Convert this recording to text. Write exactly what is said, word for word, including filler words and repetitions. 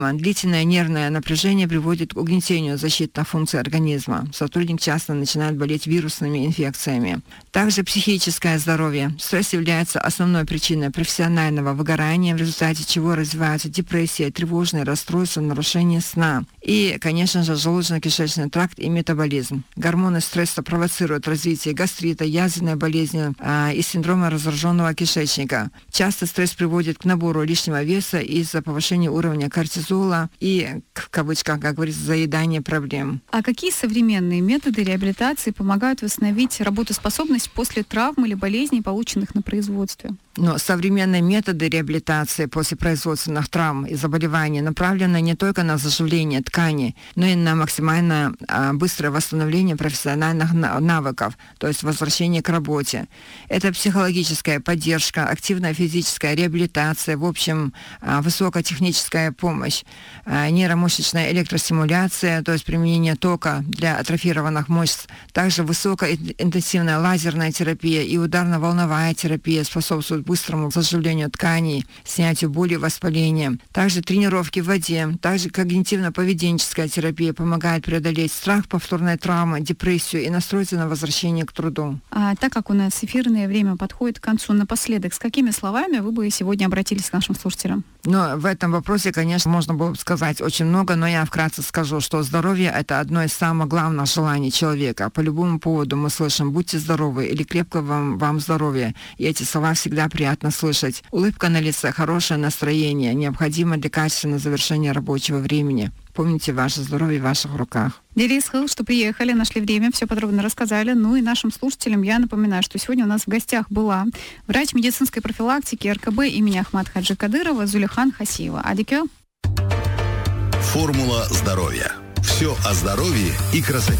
Длительное нервное напряжение приводит к угнетению защитных функций организма. Сотрудник часто начинает болеть вирусными инфекциями. Также психическое здоровье. Стресс является основной причиной профессионального выгорания, в результате чего развиваются депрессия, тревожные расстройства, нарушение сна. И, конечно же, желудочно-кишечный тракт и метаболизм. Гормоны стресса провоцируют развитие гастрита, язвенной болезни а, и синдрома раздраженного кишечника. Часто стресс приводит к набору лишнего веса из-за повышения уровня кортизола и, в кавычках, как говорится, заедание проблем. А какие современные методы реабилитации помогают восстановить работоспособность после травм или болезней, полученных на производстве? Но современные методы реабилитации после производственных травм и заболеваний направлены не только на заживление тканей, но и на максимально а, быстрое восстановление профессиональных навыков, то есть возвращение к работе. Это психологическая поддержка, активная физическая реабилитация, в общем, а, высокотехническая помощь, а, нейромышечная электростимуляция, то есть применение тока для атрофированных мышц, также высокоинтенсивная лазерная терапия и ударно-волновая терапия способствуют быстрому заживлению тканей, снятию боли и воспаления. Также тренировки в воде, также когнитивно-поведенческая терапия помогает преодолеть страх повторной травмы, депрессию и настроиться на возвращение к труду. А так как у нас эфирное время подходит к концу, напоследок, с какими словами вы бы сегодня обратились к нашим слушателям? Но в этом вопросе, конечно, можно было бы сказать очень много, но я вкратце скажу, что здоровье – это одно из самых главных желаний человека. По любому поводу мы слышим «будьте здоровы» или «крепкого вам, вам здоровья». И эти слова всегда приятно слышать. Улыбка на лице, хорошее настроение необходимо для качественного завершения рабочего времени. Помните, ваше здоровье в ваших руках. Делис Хилл, что приехали, нашли время, все подробно рассказали. Ну и нашим слушателям я напоминаю, что сегодня у нас в гостях была врач медицинской профилактики эр ка бэ имени Ахмад Хаджи Кадырова Зулихан Хасиева. Адикё. Формула здоровья. Все о здоровье и красоте.